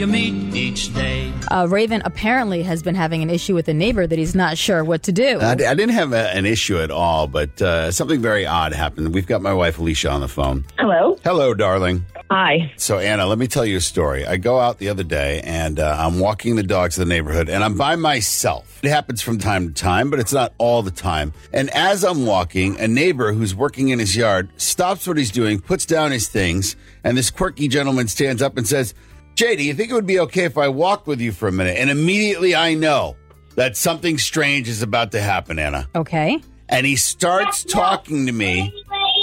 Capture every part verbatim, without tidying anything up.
You meet each day. Uh, Raven apparently has been having an issue with a neighbor that he's not sure what to do. I, I didn't have a, an issue at all, but uh, something very odd happened. We've got my wife, Alicia, on the phone. Hello. Hello, darling. Hi. So, Anna, let me tell you a story. I go out the other day, and uh, I'm walking the dogs in the neighborhood, and I'm by myself. It happens from time to time, but it's not all the time. And as I'm walking, a neighbor who's working in his yard stops what he's doing, puts down his things, and this quirky gentleman stands up and says, Jay, do you think it would be okay if I walked with you for a minute? And immediately I know that something strange is about to happen, Anna. Okay. And he starts talking to me,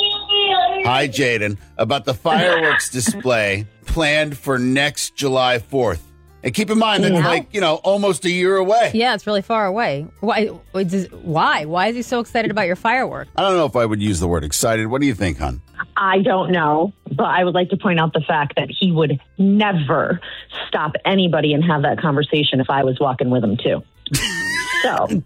hi, Jaden, about the fireworks display planned for next July fourth. And keep in mind, that's No. like, you know, almost a year away. Yeah, it's really far away. Why? Why? Why is he so excited about your firework? I don't know if I would use the word excited. What do you think, hon? I don't know, but I would like to point out the fact that he would never stop anybody and have that conversation if I was walking with him, too. So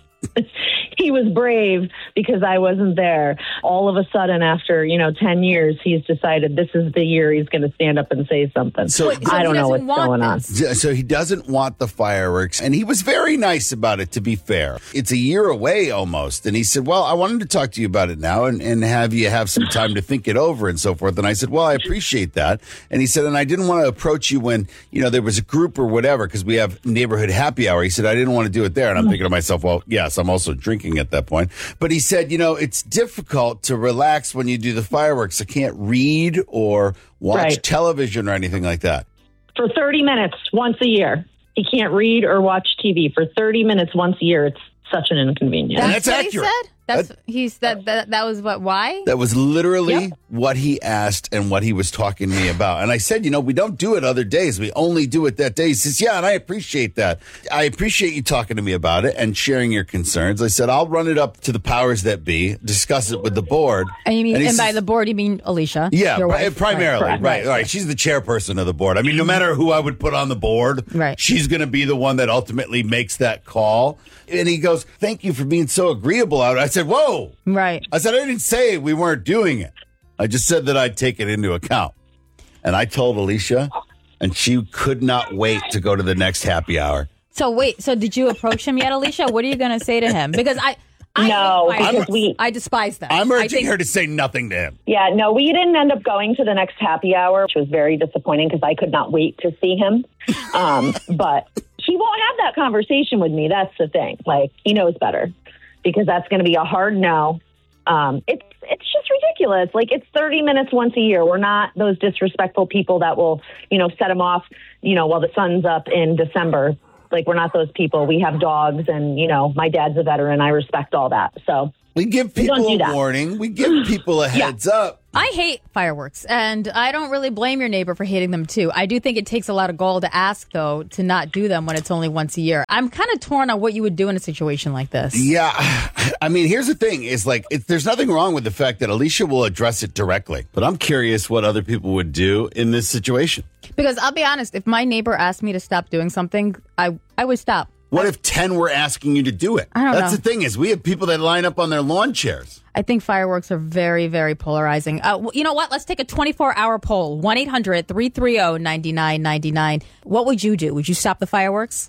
he was brave because I wasn't there. All of a sudden, after, you know, ten years, he's decided this is the year he's going to stand up and say something. So- Wait, so I don't he know what's doesn't want going on. this. So he doesn't want the fireworks, and he was very nice about it, to be fair. It's a year away almost, and he said, well, I wanted to talk to you about it now and, and have you have some time to think it over and so forth. And I said, well, I appreciate that. And he said, and I didn't want to approach you when, you know, there was a group or whatever, because we have neighborhood happy hour. He said, I didn't want to do it there. And I'm thinking to myself, well, yes, I'm also drinking at that point. But he said, you know, it's difficult to relax when you do the fireworks. I can't read or watch Right. television or anything like that. For thirty minutes once a year. He can't read or watch T V. For thirty minutes once a year, it's such an inconvenience. And That's, that's what accurate. he said? That's That- he's that, that that was what why? That was literally Yep. what he asked and what he was talking to me about. And I said, you know, we don't do it other days. We only do it that day. He says, yeah, and I appreciate that. I appreciate you talking to me about it and sharing your concerns. I said, I'll run it up to the powers that be, discuss it with the board. And you mean he and by says- the board you mean Alicia? yeah, your pri- wife. primarily. Right. Right, right, She's the chairperson of the board. I mean, no matter who I would put on the board, Right. she's going to be the one that ultimately makes that call. And he goes, thank you for being so agreeable. I said, whoa. Right. I said, I didn't say we weren't doing it. I just said that I'd take it into account. And I told Alicia, and she could not wait to go to the next happy hour. So wait, so did you approach him yet, Alicia? What are you going to say to him? Because I I No, hate because fireworks. we- I despise them. I'm I urging think- her to say nothing to him. Yeah, no, we didn't end up going to the next happy hour, which was very disappointing because I could not wait to see him. Um, but he won't have that conversation with me. That's the thing. Like, he knows better because that's going to be a hard no. Um, it's it's just ridiculous. Like, it's thirty minutes once a year. We're not those disrespectful people that will, you know, set him off, you know, while the sun's up in December. Like, we're not those people. We have dogs and, you know, my dad's a veteran. I respect all that. So We give We don't people do a that. warning. We give people a heads up. I hate fireworks, and I don't really blame your neighbor for hating them, too. I do think it takes a lot of gall to ask, though, to not do them when it's only once a year. I'm kind of torn on what you would do in a situation like this. Yeah. I mean, here's the thing is like, it, there's nothing wrong with the fact that Alicia will address it directly. But I'm curious what other people would do in this situation. Because I'll be honest, if my neighbor asked me to stop doing something, I, I would stop. What if ten were asking you to do it? I don't That's know. the thing is we have people that line up on their lawn chairs. I think fireworks are very, very polarizing. Uh, w- you know what? Let's take a twenty-four hour poll. one eight hundred three three zero nine nine nine nine. What would you do? Would you stop the fireworks?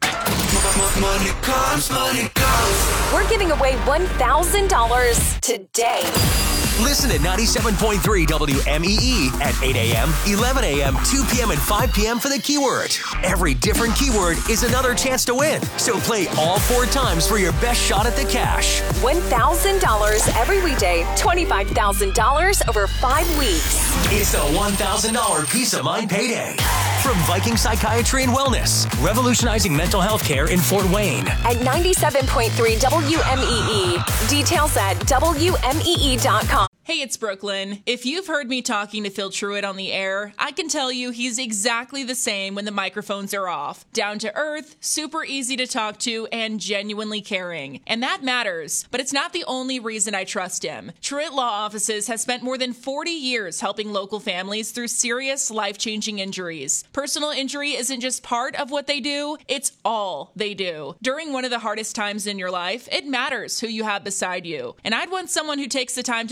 Money comes, money goes. We're giving away one thousand dollars today. Listen to ninety-seven point three W M E E at eight a.m., eleven a.m., two p.m., and five p.m. for the keyword. Every different keyword is another chance to win. So play all four times for your best shot at the cash. one thousand dollars every weekday, twenty-five thousand dollars over five weeks. It's the one thousand dollars Peace of Mind Payday. From Viking Psychiatry and Wellness, revolutionizing mental health care in Fort Wayne. At ninety-seven point three W M E E. Details at W M E E dot com. Hey, it's Brooklyn. If you've heard me talking to Phil Truitt on the air, I can tell you he's exactly the same when the microphones are off. Down to earth, super easy to talk to, and genuinely caring. And that matters, but it's not the only reason I trust him. Truitt Law Offices has spent more than forty years helping local families through serious, life-changing injuries. Personal injury isn't just part of what they do, it's all they do. During one of the hardest times in your life, it matters who you have beside you. And I'd want someone who takes the time to understand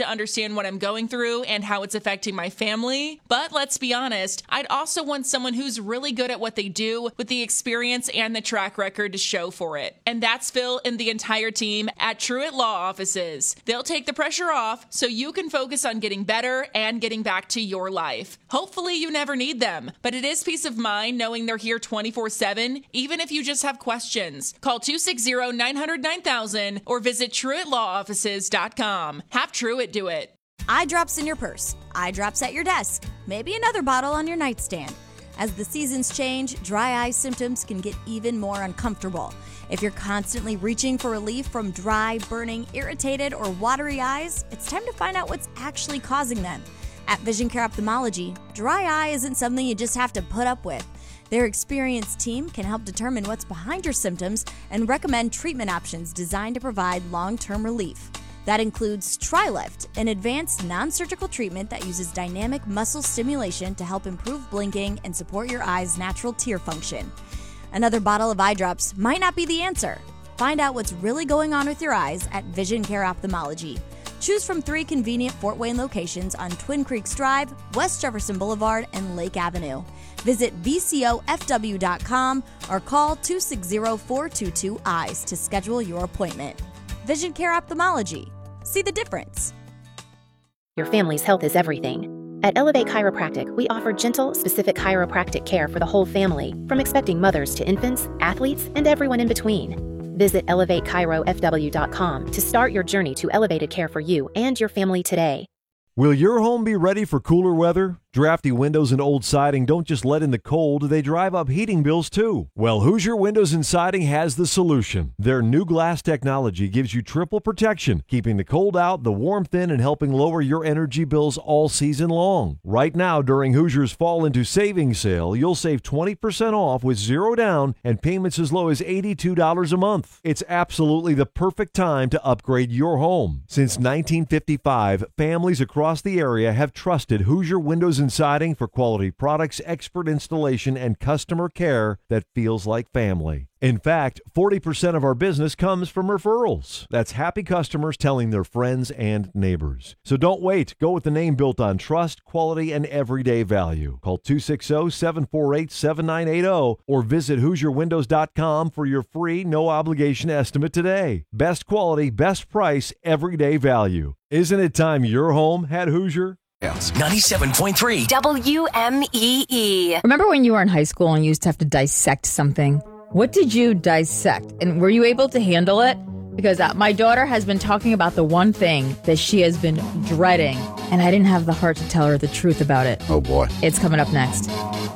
understand what I'm going through and how it's affecting my family. But let's be honest, I'd also want someone who's really good at what they do with the experience and the track record to show for it. And that's Phil and the entire team at Truett Law Offices. They'll take the pressure off so you can focus on getting better and getting back to your life. Hopefully you never need them, but it is peace of mind knowing they're here twenty-four seven, even if you just have questions. Call two six zero, nine zero zero, nine thousand or visit truett law offices dot com. Have Truett do it. Eye drops in your purse, eye drops at your desk, maybe another bottle on your nightstand. As the seasons change, dry eye symptoms can get even more uncomfortable. If you're constantly reaching for relief from dry, burning, irritated, or watery eyes, it's time to find out what's actually causing them. At Vision Care Ophthalmology, dry eye isn't something you just have to put up with. Their experienced team can help determine what's behind your symptoms and recommend treatment options designed to provide long-term relief. That includes TriLift, an advanced non-surgical treatment that uses dynamic muscle stimulation to help improve blinking and support your eye's natural tear function. Another bottle of eye drops might not be the answer. Find out what's really going on with your eyes at Vision Care Ophthalmology. Choose from three convenient Fort Wayne locations on Twin Creeks Drive, West Jefferson Boulevard, and Lake Avenue. Visit V C O F W dot com or call two six zero, four two two, eyes to schedule your appointment. Vision Care Ophthalmology. See the difference. Your family's health is everything. At Elevate Chiropractic, we offer gentle, specific chiropractic care for the whole family, from expecting mothers to infants, athletes, and everyone in between. Visit elevate chiro f w dot com to start your journey to elevated care for you and your family today. Will your home be ready for cooler weather? Drafty windows and old siding don't just let in the cold, they drive up heating bills too. Well, Hoosier Windows and Siding has the solution. Their new glass technology gives you triple protection, keeping the cold out, the warmth in, and helping lower your energy bills all season long. Right now, during Hoosier's Fall into Savings Sale, you'll save twenty percent off with zero down and payments as low as eighty-two dollars a month. It's absolutely the perfect time to upgrade your home. Since nineteen fifty-five, families across the area have trusted Hoosier Windows and Siding for quality products, expert installation, and customer care that feels like family. In fact, forty percent of our business comes from referrals. That's happy customers telling their friends and neighbors. So don't wait. Go with the name built on trust, quality, and everyday value. Call two six zero, seven four eight, seven nine eight zero or visit hoosier windows dot com for your free, no-obligation estimate today. Best quality, best price, everyday value. Isn't it time your home had Hoosier? ninety-seven point three W M E E. Remember when you were in high school and you used to have to dissect something? What did you dissect? And were you able to handle it? Because uh, my daughter has been talking about the one thing that she has been dreading, and I didn't have the heart to tell her the truth about it. Oh, boy. It's coming up next.